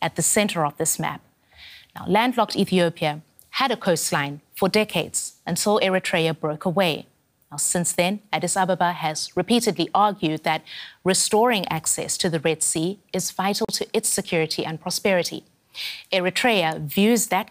at the center of this map. Now, landlocked Ethiopia had a coastline for decades until Eritrea broke away. Now, since then, Addis Ababa has repeatedly argued that restoring access to the Red Sea is vital to its security and prosperity. Eritrea views that